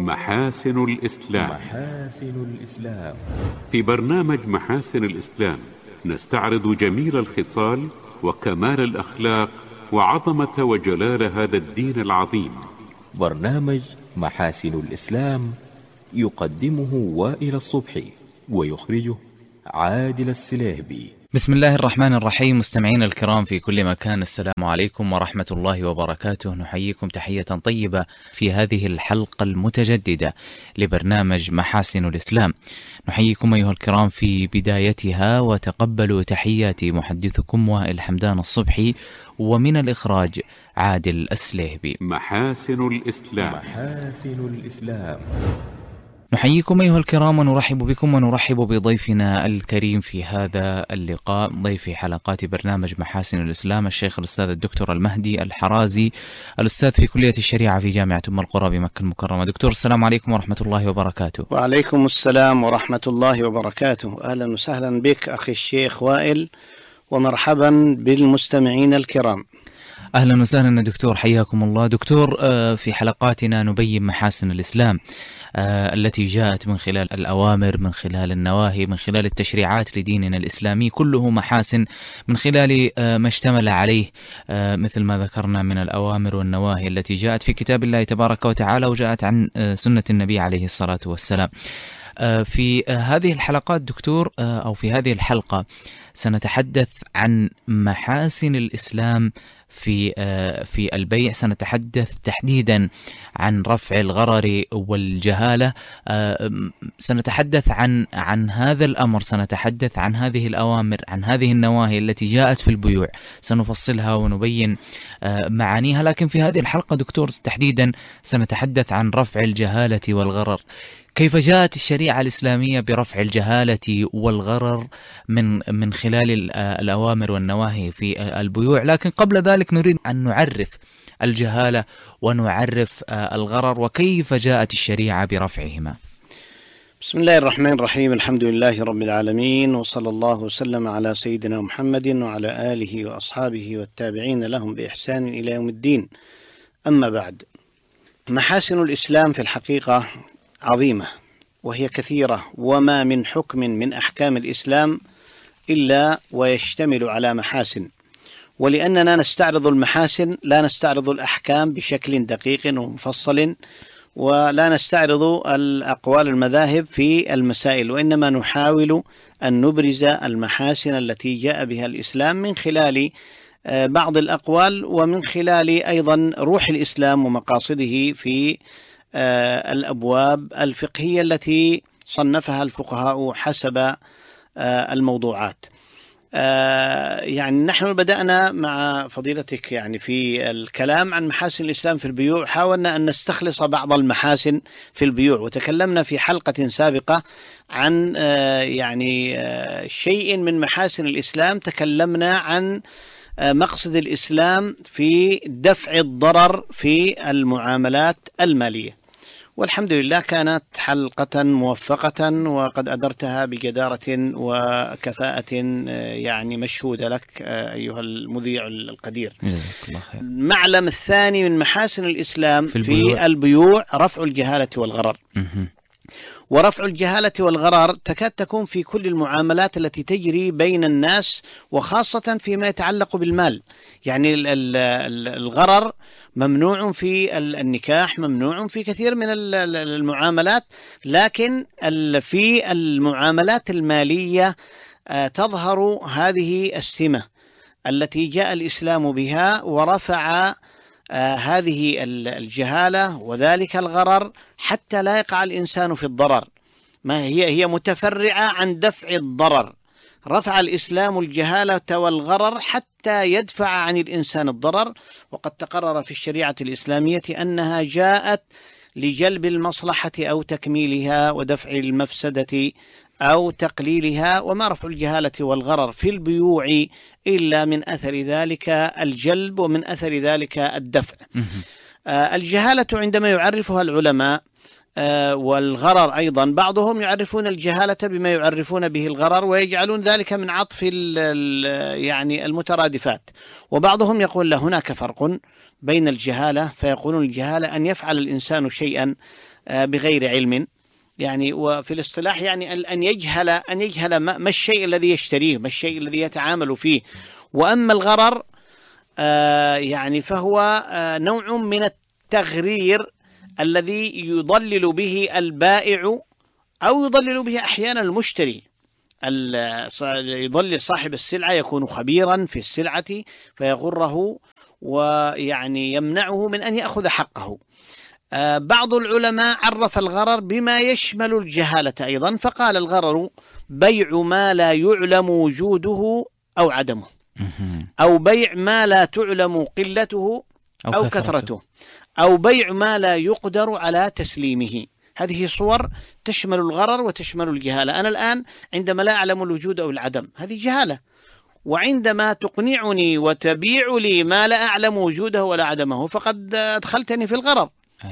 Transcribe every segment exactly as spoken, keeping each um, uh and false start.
محاسن الإسلام. محاسن الإسلام. في برنامج محاسن الإسلام نستعرض جميل الخصال وكمال الأخلاق وعظمة وجلال هذا الدين العظيم. برنامج محاسن الإسلام يقدمه وائل الصبحي ويخرجه عادل السليهبي. بسم الله الرحمن الرحيم. مستمعين الكرام في كل مكان، السلام عليكم ورحمة الله وبركاته. نحييكم تحية طيبة في هذه الحلقة المتجددة لبرنامج محاسن الإسلام. نحييكم أيها الكرام في بدايتها، وتقبلوا تحياتي محدثكم وائل حمدان الصبحي، ومن الإخراج عادل السليهبي. محاسن الإسلام. محاسن الإسلام. نحييكم أيها الكرام ونرحب بكم ونرحب بضيفنا الكريم في هذا اللقاء، ضيف حلقات برنامج محاسن الإسلام، الشيخ الأستاذ الدكتور المهدي الحرازي، الأستاذ في كلية الشريعة في جامعة أم القرى بمكة المكرمة. دكتور السلام عليكم ورحمة الله وبركاته. وعليكم السلام ورحمة الله وبركاته. أهلا وسهلا بك أخي الشيخ وائل، ومرحبا بالمستمعين الكرام. أهلا وسهلا دكتور، حياكم الله. دكتور، في حلقاتنا نبين محاسن الإسلام التي جاءت من خلال الأوامر، من خلال النواهي، من خلال التشريعات لديننا الإسلامي، كله محاسن من خلال ما اشتمل عليه مثل ما ذكرنا من الأوامر والنواهي التي جاءت في كتاب الله تبارك وتعالى، وجاءت عن سنة النبي عليه الصلاة والسلام. في هذه الحلقات دكتور، أو في هذه الحلقة سنتحدث عن محاسن الإسلام في في البيع. سنتحدث تحديدا عن رفع الغرر والجهالة. سنتحدث عن عن هذا الأمر، سنتحدث عن هذه الأوامر، عن هذه النواهي التي جاءت في البيوع، سنفصلها ونبين معانيها. لكن في هذه الحلقة دكتور تحديدا سنتحدث عن رفع الجهالة والغرر. كيف جاءت الشريعة الإسلامية برفع الجهالة والغرر من من خلال الأوامر والنواهي في البيوع؟ لكن قبل ذلك نريد أن نعرف الجهالة ونعرف الغرر، وكيف جاءت الشريعة برفعهما. بسم الله الرحمن الرحيم. الحمد لله رب العالمين، وصلى الله وسلم على سيدنا محمد وعلى آله وأصحابه والتابعين لهم بإحسان إلى يوم الدين. أما بعد، محاسن الإسلام في الحقيقة عظيمة وهي كثيرة، وما من حكم من أحكام الإسلام إلا ويشتمل على محاسن. ولأننا نستعرض المحاسن لا نستعرض الأحكام بشكل دقيق ومفصل، ولا نستعرض الأقوال المذاهب في المسائل، وإنما نحاول أن نبرز المحاسن التي جاء بها الإسلام من خلال بعض الأقوال، ومن خلال أيضا روح الإسلام ومقاصده في الأبواب الفقهية التي صنفها الفقهاء حسب الموضوعات. يعني نحن بدأنا مع فضيلتك يعني في الكلام عن محاسن الإسلام في البيوع، حاولنا أن نستخلص بعض المحاسن في البيوع، وتكلمنا في حلقة سابقة عن يعني شيء من محاسن الإسلام. تكلمنا عن مقصد الإسلام في دفع الضرر في المعاملات المالية، والحمد لله كانت حلقة موفقة وقد أدرتها بجدارة وكفاءة يعني مشهودة لك أيها المذيع القدير. المعلم الثاني من محاسن الإسلام في البيوع, في البيوع رفع الجهالة والغرر. ورفع الجهالة والغرر تكاد تكون في كل المعاملات التي تجري بين الناس، وخاصة فيما يتعلق بالمال. يعني الغرر ممنوع في النكاح، ممنوع في كثير من المعاملات، لكن في المعاملات المالية تظهر هذه السمة التي جاء الإسلام بها، ورفع آه هذه الجهالة وذلك الغرر حتى لا يقع الإنسان في الضرر. ما هي هي متفرعة عن دفع الضرر. رفع الإسلام الجهالة والغرر حتى يدفع عن الإنسان الضرر، وقد تقرر في الشريعة الإسلامية أنها جاءت لجلب المصلحة أو تكميلها ودفع المفسدة أو تقليلها. وما رفع الجهالة والغرر في البيوع إلا من أثر ذلك الجلب، ومن أثر ذلك الدفع. آه الجهالة عندما يعرفها العلماء آه والغرر أيضا، بعضهم يعرفون الجهالة بما يعرفون به الغرر ويجعلون ذلك من عطف يعني المترادفات، وبعضهم يقول لا، هناك فرق بين الجهالة، فيقولون الجهالة أن يفعل الإنسان شيئا بغير علم، يعني وفي الاصطلاح يعني أن يجهل أن يجهل ما الشيء الذي يشتريه، ما الشيء الذي يتعامل فيه. وأما الغرر يعني فهو نوع من التغرير الذي يضلل به البائع أو يضلل به أحيانا المشتري. يضلل صاحب السلعة، يكون خبيرا في السلعة فيغره ويعني يمنعه من أن يأخذ حقه. بعض العلماء عرف الغرر بما يشمل الجهالة أيضا، فقال الغرر بيع ما لا يعلم وجوده أو عدمه، أو بيع ما لا تعلم قلته أو كثرته، أو بيع ما لا يقدر على تسليمه. هذه صور تشمل الغرر وتشمل الجهالة. أنا الآن عندما لا أعلم الوجود أو العدم هذه جهالة، وعندما تقنعني وتبيع لي ما لا أعلم وجوده ولا عدمه فقد أدخلتني في الغرر.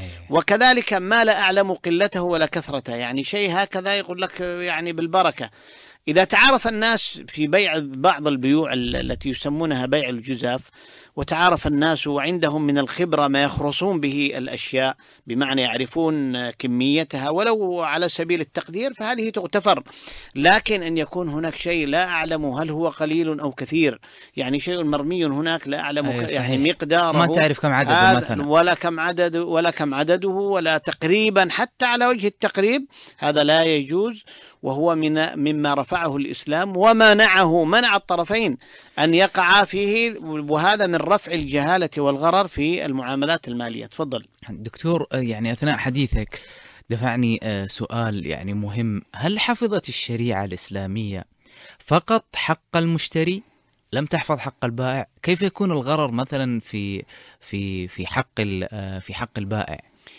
وكذلك ما لا أعلم قلته ولا كثرته، يعني شيء هكذا يقول لك يعني بالبركة. إذا تعارف الناس في بيع بعض البيوع التي يسمونها بيع الجزاف، وتعارف الناس وعندهم من الخبرة ما يخرصون به الأشياء، بمعنى يعرفون كميتها ولو على سبيل التقدير، فهذه تغتفر. لكن أن يكون هناك شيء لا أعلم هل هو قليل أو كثير، يعني شيء مرمي هناك لا أعلم أيوة يعني مقداره، ما تعرف كم عدده مثلا، ولا كم عدد ولا كم عدده ولا تقريبا حتى على وجه التقريب، هذا لا يجوز. وهو من مما رفعه الإسلام ومنعه، منع الطرفين أن يقع فيه، وهذا من رفع الجهالة والغرر في المعاملات المالية. تفضل دكتور. يعني أثناء حديثك دفعني سؤال يعني مهم، هل حفظت الشريعة الإسلامية فقط حق المشتري لم تحفظ حق البائع؟ كيف يكون الغرر مثلا في في في حق في حق البائع؟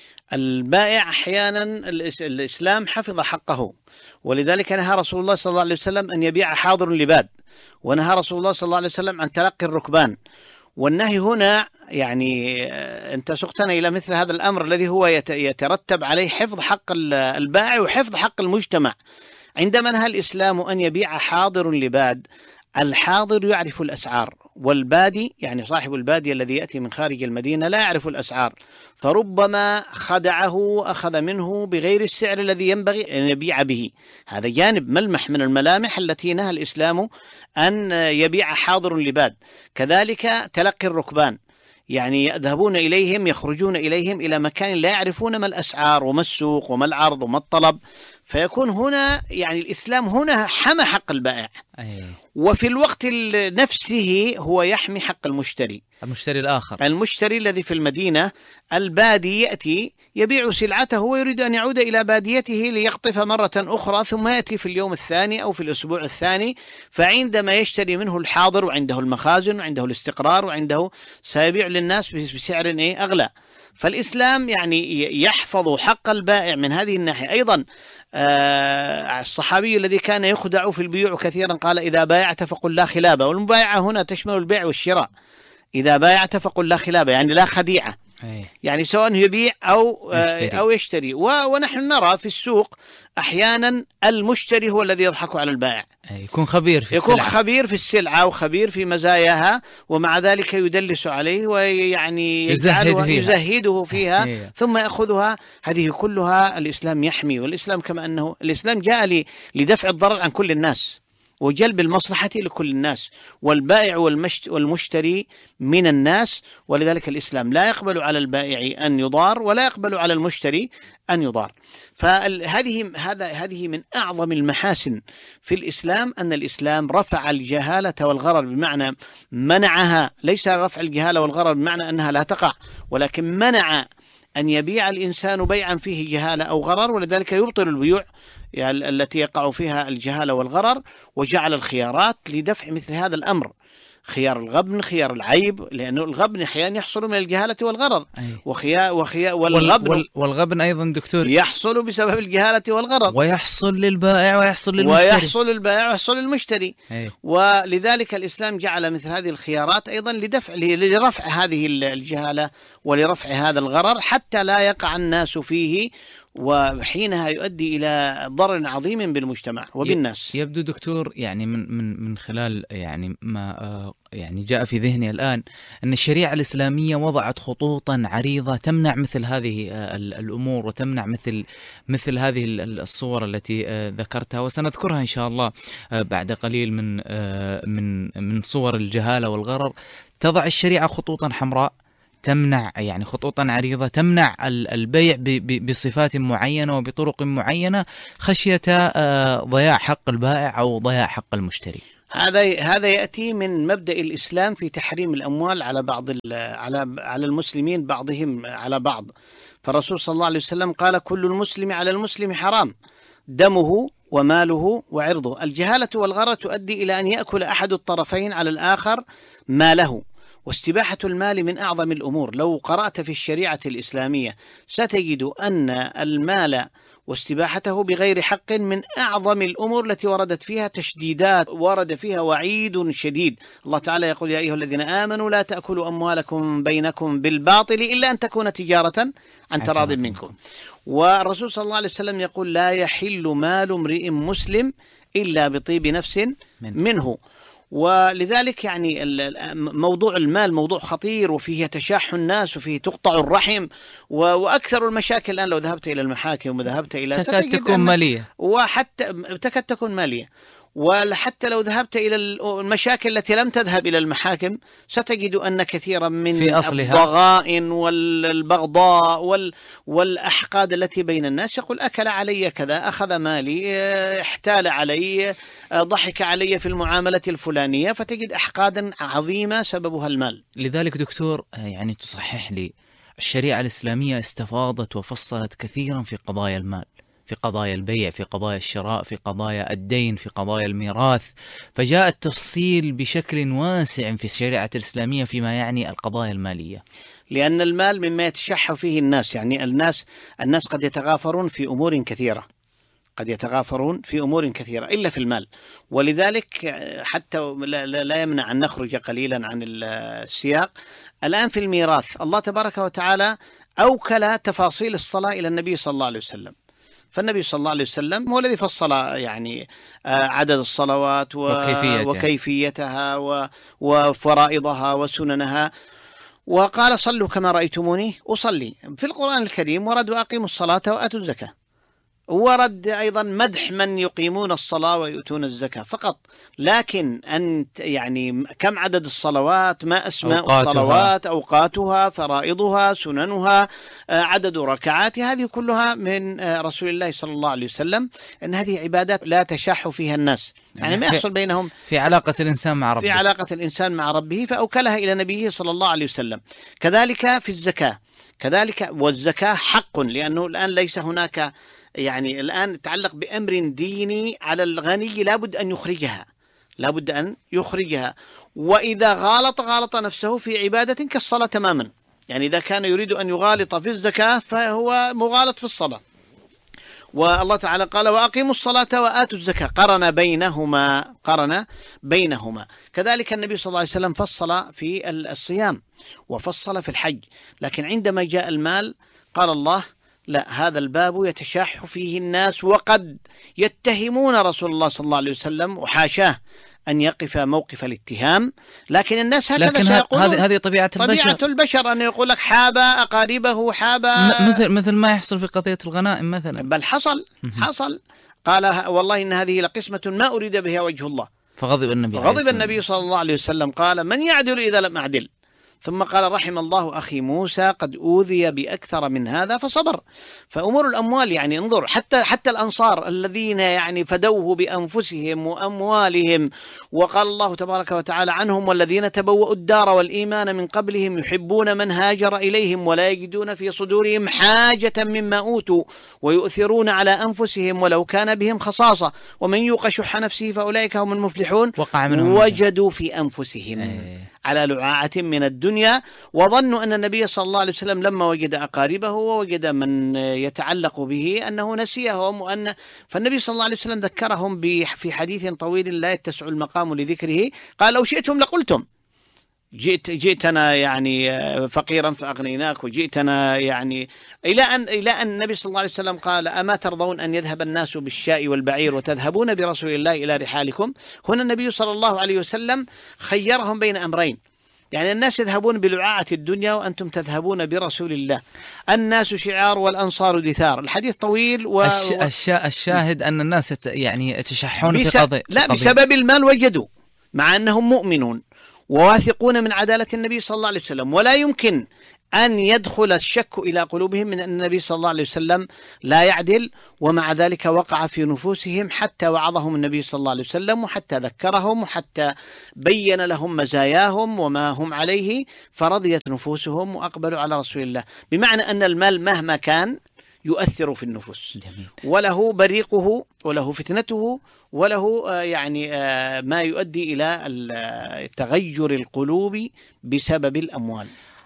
البائع أحيانا الإسلام حفظ حقه، ولذلك نهى رسول الله صلى الله عليه وسلم أن يبيع حاضر لباد، ونهى رسول الله صلى الله عليه وسلم عن تلقي الركبان. والنهي هنا يعني أنت سقتنا إلى مثل هذا الأمر الذي هو يترتب عليه حفظ حق البائع وحفظ حق المجتمع. عندما نهى الإسلام أن يبيع حاضر لباد، الحاضر يعرف الأسعار، والبادي يعني صاحب البادية الذي يأتي من خارج المدينة لا يعرف الأسعار، فربما خدعه أخذ منه بغير السعر الذي ينبغي أن يبيع به. هذا جانب ملمح من الملامح التي نهى الإسلام أن يبيع حاضر لباد. كذلك تلقي الركبان، يعني يذهبون إليهم يخرجون إليهم إلى مكان لا يعرفون ما الأسعار وما السوق وما العرض وما الطلب، فيكون هنا يعني الإسلام هنا حمى حق البائع، وفي الوقت نفسه هو يحمي حق المشتري، المشتري الآخر، المشتري الذي في المدينة. البادي يأتي يبيع سلعته ويريد أن يعود إلى باديته ليقطف مرة أخرى، ثم يأتي في اليوم الثاني أو في الأسبوع الثاني، فعندما يشتري منه الحاضر وعنده المخازن وعنده الاستقرار وعنده سيبيع للناس بسعر إيه أغلى. فالإسلام يعني يحفظ حق البائع من هذه الناحية. أيضا آه الصحابي الذي كان يخدع في البيوع كثيرا قال إذا بايعت فقل لا خلابة، والمبايعة هنا تشمل البيع والشراء. إذا بايعت فقل لا خلابة يعني لا خديعة، يعني سواء يبيع أو يشتري. أو يشتري. ونحن نرى في السوق أحيانا المشتري هو الذي يضحك على البائع، يكون خبير في يكون السلعة. خبير في السلعة وخبير في مزاياها، ومع ذلك يدلس عليه ويعني يزهد فيها. يزهده فيها ثم يأخذها. هذه كلها الإسلام يحمي، والإسلام كما أنه الإسلام جاء لدفع الضرر عن كل الناس وجلب المصلحة لكل الناس، والبائع والمشتري من الناس، ولذلك الإسلام لا يقبل على البائع أن يضار ولا يقبل على المشتري أن يضار. فهذه هذا هذه من أعظم المحاسن في الإسلام، أن الإسلام رفع الجهالة والغرر، بمعنى منعها، ليس رفع الجهالة والغرر بمعنى أنها لا تقع، ولكن منع أن يبيع الإنسان بيعا فيه جهالة أو غرر، ولذلك يبطل البيوع يعني التي يقع فيها الجهالة والغرر، وجعل الخيارات لدفع مثل هذا الأمر، خيار الغبن، خيار العيب، لأنه الغبن أحيانا يحصل من الجهالة والغرر، وخيار وخيار والغبن والغبن أيضا دكتور يحصل بسبب الجهالة والغرر، ويحصل للبائع ويحصل للمشتري، ويحصل للبائع ويحصل للمشتري. أي. ولذلك الإسلام جعل مثل هذه الخيارات أيضا لدفع لرفع هذه الجهالة ولرفع هذا الغرر حتى لا يقع الناس فيه، وحينها يؤدي إلى ضرر عظيم بالمجتمع وبالناس. يبدو دكتور يعني من من من خلال يعني ما يعني جاء في ذهني الآن أن الشريعة الإسلامية وضعت خطوطا عريضة تمنع مثل هذه الأمور، وتمنع مثل مثل هذه الصور التي ذكرتها، وسنذكرها إن شاء الله بعد قليل من من من صور الجهالة والغرر. تضع الشريعة خطوطا حمراء تمنع، يعني خطوطا عريضة تمنع البيع بصفات معينة وبطرق معينة خشية ضياع حق البائع أو ضياع حق المشتري. هذا هذا يأتي من مبدأ الإسلام في تحريم الأموال على بعض على على المسلمين بعضهم على بعض. فالرسول صلى الله عليه وسلم قال: كل المسلم على المسلم حرام، دمه وماله وعرضه. الجهالة والغرر تؤدي إلى أن يأكل أحد الطرفين على الآخر ماله، واستباحة المال من أعظم الأمور. لو قرأت في الشريعة الإسلامية ستجد أن المال واستباحته بغير حق من أعظم الأمور التي وردت فيها تشديدات، ورد فيها وعيد شديد. الله تعالى يقول: يا أيها الذين آمنوا لا تأكلوا أموالكم بينكم بالباطل إلا أن تكون تجارة عن تراض منكم. والرسول صلى الله عليه وسلم يقول: لا يحل مال امرئ مسلم إلا بطيب نفس منه. ولذلك يعني موضوع المال موضوع خطير، وفيه يتشاح الناس، وفيه تقطع الرحم، وأكثر المشاكل الآن لو ذهبت إلى المحاكم وذهبت إلى تكاد تكون مالية، وحتى تكاد تكون مالية. وحتى لو ذهبت إلى المشاكل التي لم تذهب إلى المحاكم ستجد أن كثيرا من الضغائن والبغضاء وال والأحقاد التي بين الناس يقول: أكل علي كذا، أخذ مالي، احتال علي، ضحك علي في المعاملة الفلانية، فتجد أحقادا عظيمة سببها المال. لذلك دكتور يعني تصحح لي، الشريعة الإسلامية استفاضت وفصلت كثيرا في قضايا المال، في قضايا البيع، في قضايا الشراء، في قضايا الدين، في قضايا الميراث، فجاء التفصيل بشكل واسع في الشريعة الإسلامية فيما يعني القضايا المالية. لأن المال مما يتشح فيه الناس، يعني الناس الناس قد يتغافرون في أمور كثيرة، قد يتغافرون في أمور كثيرة إلا في المال. ولذلك حتى لا يمنع أن نخرج قليلا عن السياق. الآن في الميراث الله تبارك وتعالى أوكل تفاصيل الصلاة إلى النبي صلى الله عليه وسلم، فالنبي صلى الله عليه وسلم هو الذي فصل يعني عدد الصلوات وكيفيتها, وكيفيتها وفرائضها وسننها، وقال: صلوا كما رأيتموني أصلي. في القرآن الكريم ورد: وأقيموا الصلاة وآتوا الزكاة. ورد أيضا مدح من يقيمون الصلاة ويؤتون الزكاة فقط، لكن أن يعني كم عدد الصلوات، ما أسماء أوقاتها. الصلوات، أوقاتها، فرائضها، سننها، عدد ركعاتها، هذه كلها من رسول الله صلى الله عليه وسلم. أن هذه عبادات لا تشاح فيها الناس، يعني ما يحصل بينهم في علاقة الإنسان مع ربه، في علاقة الإنسان مع ربه، فأوكلها إلى نبيه صلى الله عليه وسلم. كذلك في الزكاة، كذلك والزكاة حق، لأنه الآن ليس هناك يعني الآن تتعلق بأمر ديني على الغني لابد أن يخرجها، لابد أن يخرجها. وإذا غالط غالط نفسه في عبادة كالصلاة تماما، يعني إذا كان يريد أن يغالط في الزكاة فهو مغالط في الصلاة. والله تعالى قال: وأقيموا الصلاة وآتوا الزكاة، قرن بينهما، قرن بينهما. كذلك النبي صلى الله عليه وسلم فصل في الصيام وفصل في الحج، لكن عندما جاء المال قال الله: لا، هذا الباب يتشاح فيه الناس، وقد يتهمون رسول الله صلى الله عليه وسلم، وحاشاه أن يقف موقف الاتهام، لكن الناس هكذا سيقولون. هذه هذه طبيعة البشر، طبيعة البشر أن يقول لك حاب أقاربه، حاب مثل مثل ما يحصل في قضية الغنائم مثلا، بل حصل حصل قال: والله إن هذه لقسمة ما أريد بها وجه الله. فغضب النبي فغضب النبي صلى الله عليه وسلم، قال: من يعدل إذا لم أعدل؟ ثم قال: رحم الله أخي موسى قد أوذي بأكثر من هذا فصبر. فأمور الأموال يعني انظر، حتى حتى الأنصار الذين يعني فدوه بأنفسهم وأموالهم، وقال الله تبارك وتعالى عنهم: والذين تبوأوا الدار والإيمان من قبلهم يحبون من هاجر إليهم ولا يجدون في صدورهم حاجة مما أوتوا ويؤثرون على أنفسهم ولو كان بهم خصاصة ومن يوق شح نفسه فأولئك هم المفلحون. وجدوا في أنفسهم أيه. على لعاعة من الدنيا، وظنوا أن النبي صلى الله عليه وسلم لما وجد أقاربه ووجد من يتعلق به أنه نسيهم، وأن فالنبي صلى الله عليه وسلم ذكرهم في حديث طويل لا يتسع المقام لذكره، قال: لو شئتم لقلتم، جئت جئتنا يعني فقيرا فأغنيناك، وجئتنا يعني إلى أن إلى أن النبي صلى الله عليه وسلم قال: أما ترضون أن يذهب الناس بالشاء والبعير وتذهبون برسول الله إلى رحالكم؟ هنا النبي صلى الله عليه وسلم خيرهم بين أمرين، يعني الناس يذهبون بلعاعة الدنيا وأنتم تذهبون برسول الله. الناس شعار والأنصار دثار. الحديث طويل و... الش... الشاهد أن الناس يعني يتشحون بس... في قضية لا قضية. بسبب المال وجدوا، مع أنهم مؤمنون وواثقون من عدالة النبي صلى الله عليه وسلم، ولا يمكن أن يدخل الشك إلى قلوبهم من أن النبي صلى الله عليه وسلم لا يعدل، ومع ذلك وقع في نفوسهم حتى وعظهم النبي صلى الله عليه وسلم، وحتى ذكرهم، وحتى بين لهم مزاياهم وما هم عليه، فرضيت نفوسهم وأقبلوا على رسول الله. بمعنى أن المال مهما كان يؤثر في النفوس، جميل. وله بريقه وله فتنته وله يعني ما يؤدي إلى تغير القلوب بسبب الأموال.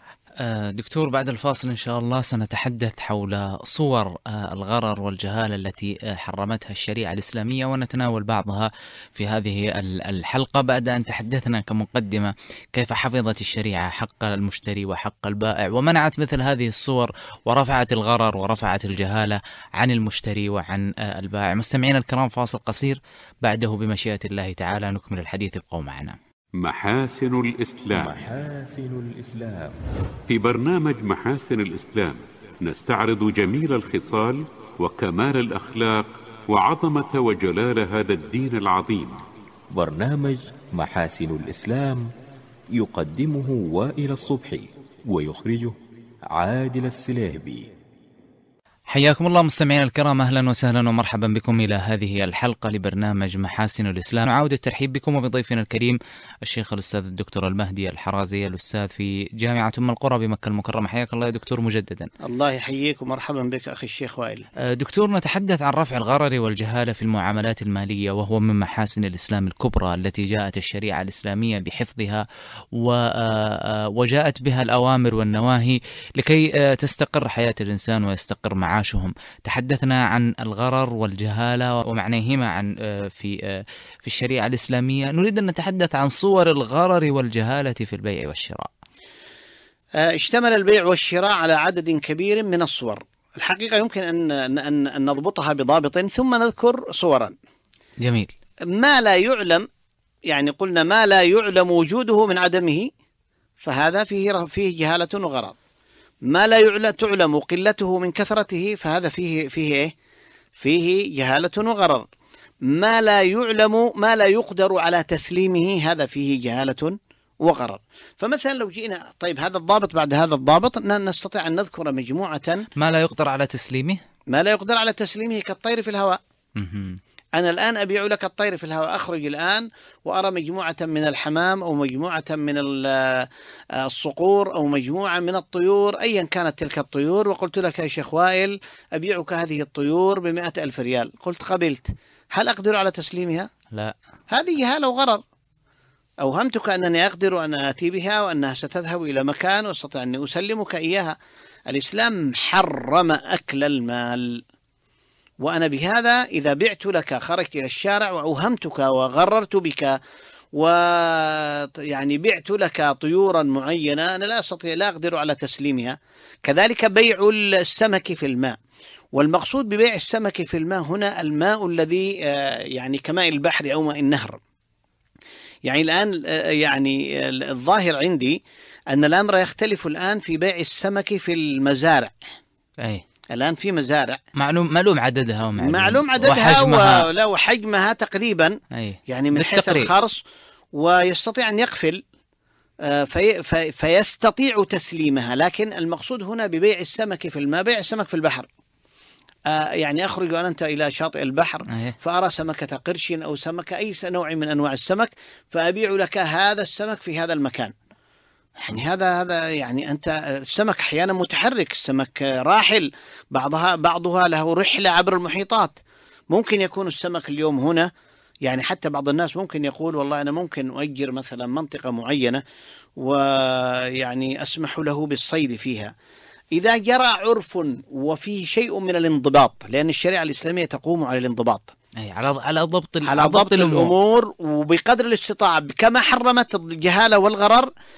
دكتور، بعد الفاصل إن شاء الله سنتحدث حول صور الغرر والجهالة التي حرمتها الشريعة الإسلامية، ونتناول بعضها في هذه الحلقة بعد أن تحدثنا كمقدمة كيف حفظت الشريعة حق المشتري وحق البائع، ومنعت مثل هذه الصور، ورفعت الغرر ورفعت الجهالة عن المشتري وعن البائع. مستمعين الكرام، فاصل قصير، بعده بمشيئة الله تعالى نكمل الحديث. ابقوا معنا. محاسن الإسلام. محاسن الإسلام. في برنامج محاسن الإسلام نستعرض جميل الخصال وكمال الأخلاق وعظمة وجلال هذا الدين العظيم. برنامج محاسن الإسلام يقدمه وائل الصبحي ويخرجه عادل السليهبي. حياكم الله مستمعين الكرام، أهلا وسهلا ومرحبا بكم إلى هذه الحلقة لبرنامج محاسن الإسلام. نعود الترحيب بكم وبضيفنا الكريم الشيخ الأستاذ الدكتور المهدي الحرازي، الأستاذ في جامعة أم القرى بمكة المكرمة. حياك الله يا دكتور مجددا. الله يحييك ومرحبا بك أخي الشيخ وائل. دكتور، نتحدث عن رفع الغرر والجهالة في المعاملات المالية، وهو من محاسن الإسلام الكبرى التي جاءت الشريعة الإسلامية بحفظها، وجاءت بها الأوامر والنواهي لكي تستقر حياة الإنسان ويستقر معاشهم. تحدثنا عن الغرر والجهالة ومعنيهما عن في في الشريعة الإسلامية. نريد أن نتحدث عن صور الغرر والجهالة في البيع والشراء. اشتمل البيع والشراء على عدد كبير من الصور. الحقيقة يمكن أن أن أن نضبطها بضابط ثم نذكر صورا. جميل. ما لا يعلم، يعني قلنا ما لا يعلم وجوده من عدمه، فهذا فيه فيه جهالة وغرر. ما لا تعلم قلته من كثرته، فهذا فيه فيه ايه؟ فيه جهالة وغرر. ما لا يعلم ما لا يقدر على تسليمه، هذا فيه جهالة وغرر. فمثلا لو جئنا، طيب هذا الضابط بعد هذا الضابط نستطيع أن نذكر مجموعة. ما لا يقدر على تسليمه، ما لا يقدر على تسليمه كالطير في الهواء. أنا الآن أبيع لك الطير في الهواء، أخرج الآن وأرى مجموعة من الحمام أو مجموعة من الصقور أو مجموعة من الطيور أيا كانت تلك الطيور، وقلت لك يا شيخ وائل أبيعك هذه الطيور بمئة ألف ريال، قلت قبلت، هل أقدر على تسليمها؟ لا. هذه جهالة وغرر. أوهمتك أنني أقدر أن آتي بها وأنها ستذهب إلى مكان واستطيع أني أسلمك إياها. الإسلام حرم أكل المال، وأنا بهذا إذا بعت لك خرجت إلى الشارع وأوهمتك وغررت بك ويعني بعت لك طيورا معينة، أنا لا أستطيع لا أقدر على تسليمها. كذلك بيع السمك في الماء، والمقصود ببيع السمك في الماء هنا الماء الذي يعني كماء البحر أو ماء النهر. يعني الآن يعني الظاهر عندي أن الأمر يختلف الآن في بيع السمك في المزارع. أي الآن في مزارع معلوم معلوم عددها ومعلوم معلوم عددها وحجمها, و... وحجمها تقريبا. أي. يعني من حيث الخرص، ويستطيع أن يقفل في... في... فيستطيع تسليمها. لكن المقصود هنا ببيع السمك في الماء بيع السمك في البحر. يعني أخرج أنت إلى شاطئ البحر أيه. فأرى سمكة قرش أو سمكة أي نوع من أنواع السمك، فأبيع لك هذا السمك في هذا المكان. يعني هذا هذا يعني أنت السمك أحيانا متحرك، السمك راحل، بعضها بعضها له رحلة عبر المحيطات. ممكن يكون السمك اليوم هنا، يعني حتى بعض الناس ممكن يقول والله أنا ممكن أؤجر مثلا منطقة معينة ويعني أسمح له بالصيد فيها، إذا جرى عرف وفيه شيء من الانضباط، لأن الشريعة الإسلامية تقوم على الانضباط، أي على على ضبط على ضبط الأمور، وبقدر الاستطاعة كما حرمت الجهالة والغرر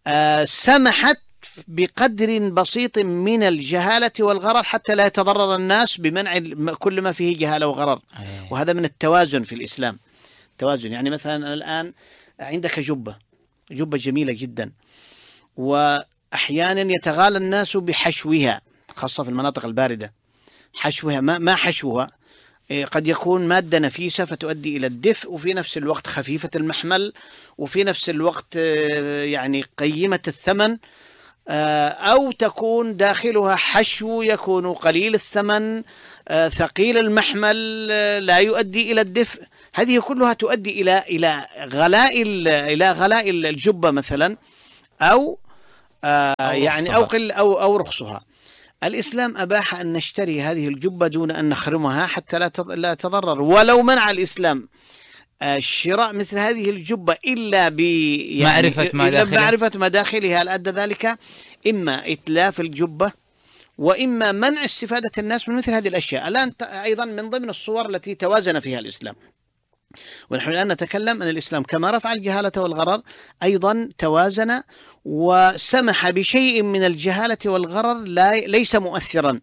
آه سمحت بقدر بسيط من الجهالة والغرر حتى لا يتضرر الناس بمنع كل ما فيه جهالة وغرر. وهذا من التوازن في الإسلام. توازن يعني مثلا الآن عندك جبة جبة جميلة جدا، وأحيانا يتغالى الناس بحشوها خاصة في المناطق الباردة. حشوها ما, ما حشوها قد يكون مادة نفيسة فتؤدي إلى الدفء، وفي نفس الوقت خفيفة المحمل، وفي نفس الوقت يعني قيمة الثمن، أو تكون داخلها حشو يكون قليل الثمن ثقيل المحمل لا يؤدي إلى الدفء. هذه كلها تؤدي إلى إلى غلاء إلى غلاء الجبة مثلا، أو يعني أو قل أو أو رخصها. الإسلام أباح أن نشتري هذه الجبة دون أن نخرمها حتى لا لا تضرر. ولو منع الإسلام شراء مثل هذه الجبة إلا ب يعني معرفة ما داخلها معرفة ما داخلها، لأدى ذلك إما إتلاف الجبة وإما منع استفادة الناس من مثل هذه الأشياء. الآن أيضا من ضمن الصور التي توازن فيها الإسلام، ونحن الآن نتكلم أن الإسلام كما رفع الجهالة والغرر أيضا توازن وسمح بشيء من الجهالة والغرر لا ليس مؤثرا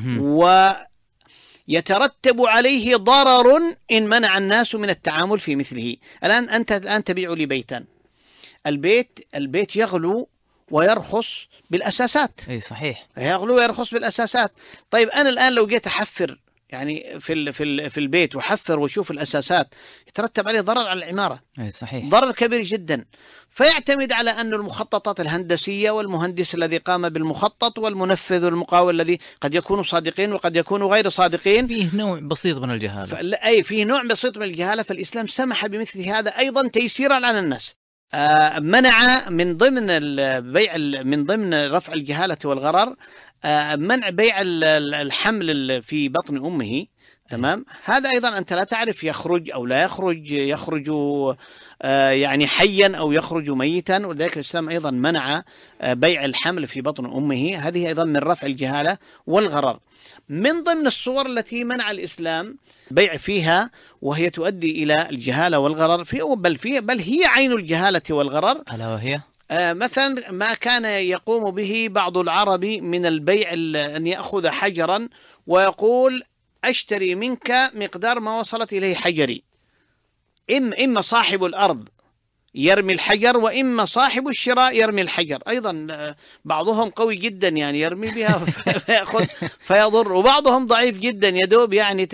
ويترتب عليه ضرر إن منع الناس من التعامل في مثله. الآن أنت الآن تبيع لي بيتا، البيت البيت يغلو ويرخص بالأساسات. أي صحيح، يغلو ويرخص بالأساسات. طيب أنا الآن لو جيت أحفر يعني في في في البيت وحفر وشوف الأساسات، يترتب عليه ضرر على العمارة. أي صحيح، ضرر كبير جدا. فيعتمد على أن المخططات الهندسية والمهندس الذي قام بالمخطط والمنفذ والمقاول الذي قد يكونوا صادقين وقد يكونوا غير صادقين، فيه نوع بسيط من الجهالة. أي فيه نوع بسيط من الجهالة. فالإسلام سمح بمثل هذا أيضا تيسيرا على الناس. آه منع من ضمن البيع من ضمن رفع الجهالة والغرر آه منع بيع الحمل في بطن أمه. تمام. هذا أيضا أنت لا تعرف يخرج أو لا يخرج، يخرج آه يعني حيا أو يخرج ميتا، ولذلك الإسلام أيضا منع آه بيع الحمل في بطن أمه. هذه أيضا من رفع الجهالة والغرر. من ضمن الصور التي منع الإسلام بيع فيها وهي تؤدي إلى الجهالة والغرر في بل فيه بل هي عين الجهالة والغرر، ألا وهي آه مثلا ما كان يقوم به بعض العرب من البيع، أن يأخذ حجرا ويقول أشتري منك مقدار ما وصلت إليه حجري. إما إما صاحب الأرض يرمي الحجر وإما صاحب الشراء يرمي الحجر. أيضا بعضهم قوي جدا يعني يرمي بها فيأخذ فيضر، وبعضهم ضعيف جدا يدوب يعني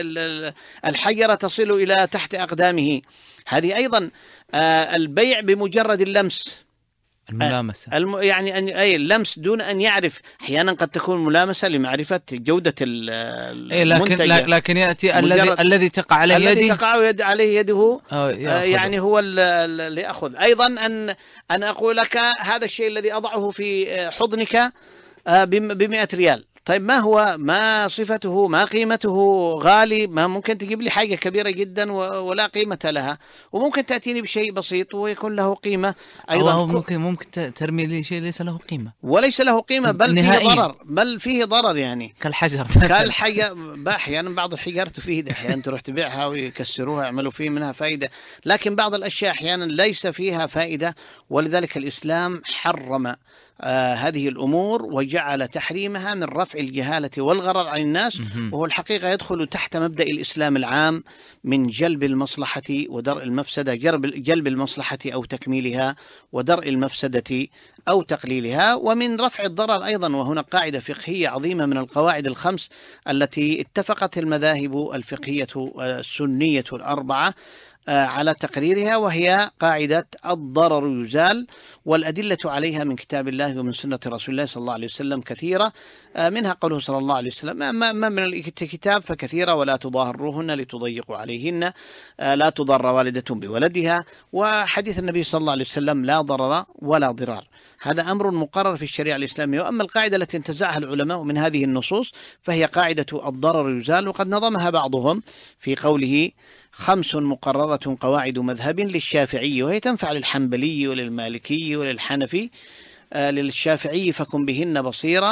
الحجرة تصل إلى تحت أقدامه. هذه أيضا البيع بمجرد اللمس، الملامسة الم... يعني أن... أي اللمس دون أن يعرف. أحيانا قد تكون ملامسة لمعرفة جودة المنتج، لكن لكن يأتي الذي الذي تقع عليه يده الذي تقع يد عليه يده آه يعني هو اللي يأخذ. أيضا أن أن أقول لك هذا الشيء الذي أضعه في حضنك بمئة ريال. طيب ما هو ما صفته ما قيمته؟ غالي، ما ممكن تجيب لي حاجة كبيرة جدا ولا قيمة لها، وممكن تأتيني بشيء بسيط ويكون له قيمة أيضا. أو ممكن ممكن ترمي لي شيء ليس له قيمة وليس له قيمة بل فيه ضرر بل فيه ضرر يعني كالحجر كالحجر. أحيانا بعض الحجار تفيد، أحيانا تروح تبيعها ويكسروها يعملوا فيه منها فائدة، لكن بعض الأشياء أحيانا ليس فيها فائدة. ولذلك الإسلام حرم آه هذه الأمور وجعل تحريمها من رفع الجهالة والغرر عن الناس، وهو الحقيقة يدخل تحت مبدأ الإسلام العام من جلب المصلحة ودرء المفسدة، جلب المصلحة أو تكميلها، ودرء المفسدة أو تقليلها، ومن رفع الضرر أيضا. وهنا قاعدة فقهية عظيمة من القواعد الخمس التي اتفقت المذاهب الفقهية السنية الأربعة على تقريرها، وهي قاعدة الضرر يزال، والأدلة عليها من كتاب الله ومن سنة رسول الله صلى الله عليه وسلم كثيرة، منها قوله صلى الله عليه وسلم ما من الكتاب فكثيرة ولا تضاهروهن لتضيقوا عليهن، لا تضر والدة بولدها، وحديث النبي صلى الله عليه وسلم لا ضرر ولا ضرار. هذا أمر مقرر في الشريعة الإسلامية. وأما القاعدة التي انتزعها العلماء من هذه النصوص فهي قاعدة الضرر يزال، وقد نظمها بعضهم في قوله خمس مقررة قواعد مذهب للشافعي، وهي تنفع للحنبلي وللمالكي وللحنفي. آه للشافعي فكن بهن بصيرا،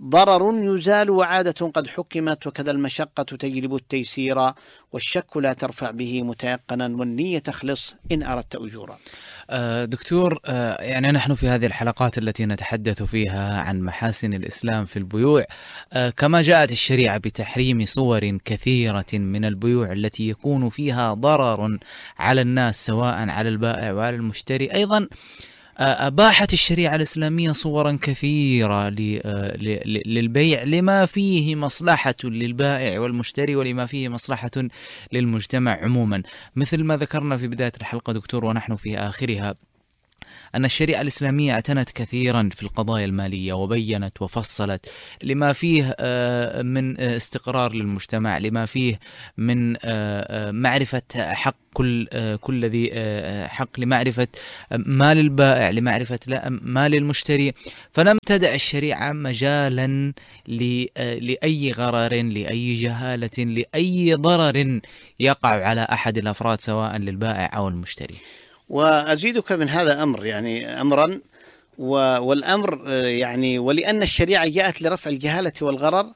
ضرر يزال وعادة قد حكمت، وكذا المشقة تجلب التيسير، والشك لا ترفع به متيقنا، والنية تخلص إن أردت أجورا. دكتور، يعني نحن في هذه الحلقات التي نتحدث فيها عن محاسن الإسلام في البيوع، كما جاءت الشريعة بتحريم صور كثيرة من البيوع التي يكون فيها ضرر على الناس سواء على البائع وعلى المشتري، أيضا أباحت الشريعة الإسلامية صورا كثيرة للبيع لما فيه مصلحة للبائع والمشتري ولما فيه مصلحة للمجتمع عموما، مثل ما ذكرنا في بداية الحلقة دكتور ونحن في آخرها أن الشريعة الإسلامية اعتنت كثيرا في القضايا المالية وبينت وفصلت لما فيه من استقرار للمجتمع، لما فيه من معرفة حق كل كل ذي حق، لمعرفة ما للبائع، لمعرفة ما للمشتري. فلم تدع الشريعة مجالا لأي غرر، لأي جهالة، لأي ضرر يقع على أحد الأفراد سواء للبائع أو المشتري. وأزيدك من هذا أمر، يعني أمرا، والأمر يعني ولأن الشريعة جاءت لرفع الجهالة والغرر،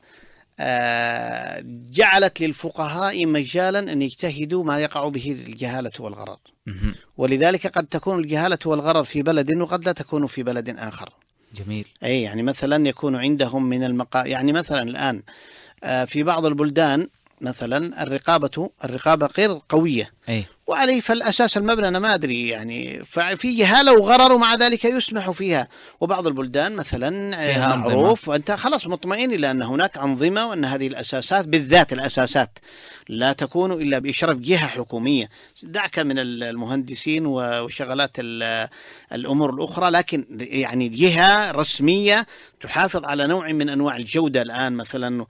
جعلت للفقهاء مجالا أن يجتهدوا ما يقع به الجهالة والغرر، ولذلك قد تكون الجهالة والغرر في بلد وقد لا تكون في بلد آخر. جميل. أي يعني مثلا يكون عندهم من المقا يعني مثلا الآن في بعض البلدان مثلا الرقابة الرقابة غير قوية، أي. وعليه فالأساس المبنى أنا ما أدري، يعني ففي جهالة وغرر ومع ذلك يسمح فيها. وبعض البلدان مثلا معروف وأنت خلاص مطمئن إلى أن هناك أنظمة وأن هذه الأساسات بالذات الأساسات لا تكون إلا بإشراف جهة حكومية، دعك من المهندسين وشغلات الأمور الأخرى، لكن يعني جهة رسمية تحافظ على نوع من أنواع الجودة. الآن مثلا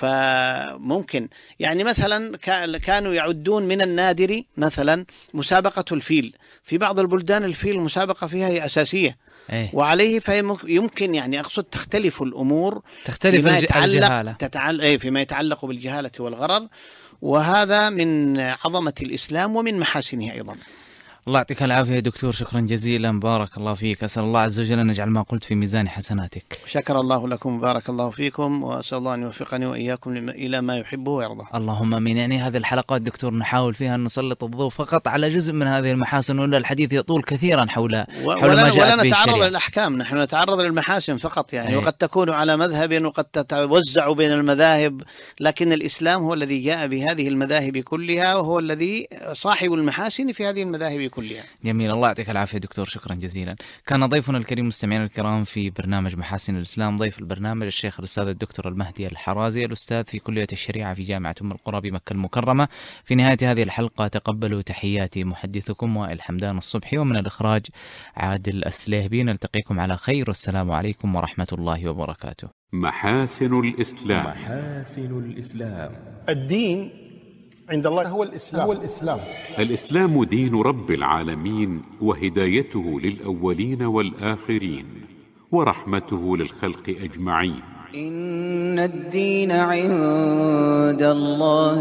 فممكن يعني مثلا كانوا يعدون من النادر مثلا مسابقة الفيل، في بعض البلدان الفيل المسابقة فيها هي أساسية، أيه. وعليه فيمكن يعني أقصد تختلف الأمور، تختلف فيما الجهالة تتعلق أي فيما يتعلق بالجهالة والغرر، وهذا من عظمة الإسلام ومن محاسنه أيضا. الله يعطيك العافية يا دكتور، شكرا جزيلا، بارك الله فيك، أسأل الله عز وجل أن يجعل ما قلت في ميزان حسناتك. شكر الله لكم، بارك الله فيكم، وأسأل الله أن يوفقني وإياكم إلى ما يحبه ويرضى. اللهم آمين. يعني هذه الحلقات دكتور نحاول فيها أن نسلط الضوء فقط على جزء من هذه المحاسن، ولا الحديث يطول كثيرا حول حول ما جاءت به الشريعة. ولا نتعرض للأحكام، نحن نتعرض للمحاسن فقط يعني، أيه. وقد تكون على مذهب وقد تتوزع بين المذاهب، لكن الإسلام هو الذي جاء بهذه المذاهب كلها، وهو الذي صاحب المحاسن في هذه المذاهب كلها. جميل، الله يعطيك العافية دكتور، شكرا جزيلا. كان ضيفنا الكريم مستمعينا الكرام في برنامج محاسن الإسلام، ضيف البرنامج الشيخ الأستاذ الدكتور المهدي الحرازي، الأستاذ في كلية الشريعة في جامعة أم القرى بمكة المكرمة. في نهاية هذه الحلقة تقبلوا تحياتي محدثكم وائل حمدان الصبحي، ومن الإخراج عادل السليهبي. نلتقيكم على خير، والسلام عليكم ورحمة الله وبركاته. محاسن الإسلام. محاسن الإسلام. الدين عند الله هو الإسلام. هو الإسلام. الإسلام دين رب العالمين، وهدايته للأولين والآخرين، ورحمته للخلق أجمعين. إن الدين عند الله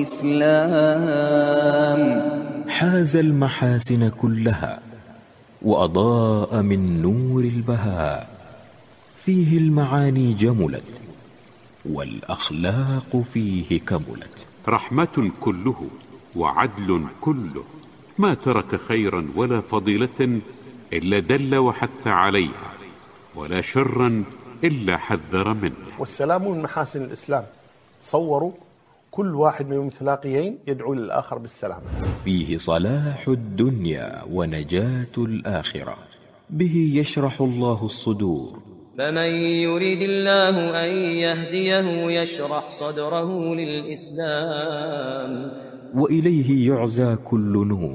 الإسلام. حاز المحاسن كلها وأضاء من نور البهاء، فيه المعاني جملت والأخلاق فيه كملت. رحمة كله وعدل كله، ما ترك خيرا ولا فضيلة إلا دل وحث عليها، ولا شرا إلا حذر منه. والسلام من محاسن الإسلام. تصوروا كل واحد من المتلاقيين يدعو للآخر بالسلام. فيه صلاح الدنيا ونجاة الآخرة، به يشرح الله الصدور. فمن يريد الله أن يهديه يشرح صدره للإسلام، وإليه يعزى كل نور.